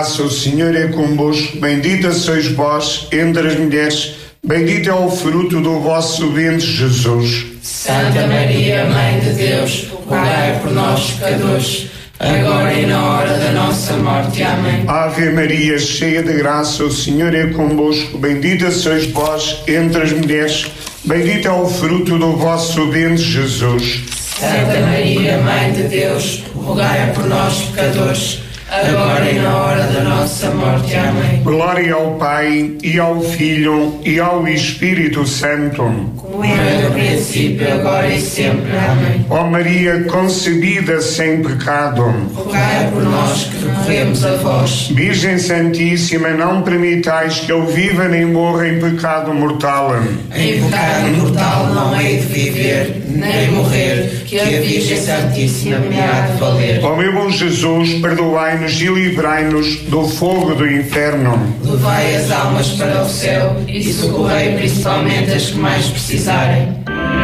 O Senhor é convosco, bendita sois vós entre as mulheres, bendito é o fruto do vosso ventre, Jesus. Santa Maria, Mãe de Deus, rogai por nós, pecadores, agora e na hora da nossa morte. Amém. Ave Maria, cheia de graça, o Senhor é convosco, bendita sois vós entre as mulheres, bendito é o fruto do vosso ventre, Jesus. Santa Maria, Mãe de Deus, rogai por nós, pecadores, agora e na hora da nossa morte. Amém. Glória ao Pai, e ao Filho, e ao Espírito Santo. Como era no princípio, agora e sempre. Amém. Ó Maria concebida sem pecado, rogai por nós que recorremos a vós. Virgem Santíssima, não permitais que eu viva nem morra em pecado mortal. Em pecado mortal não hei de viver, nem morrer, que a Virgem Santíssima me há de valer. Ó meu bom Jesus, perdoai-nos e livrai-nos do fogo do inferno. Levai as almas para o céu e socorrei principalmente as que mais precisarem.